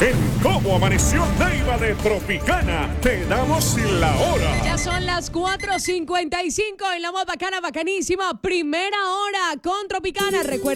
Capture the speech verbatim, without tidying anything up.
En Cómo Amaneció Neiva de Tropicana, te damos la hora. Ya son las cuatro cincuenta y cinco en la más bacana, bacanísima. Primera hora con Tropicana. Recuerda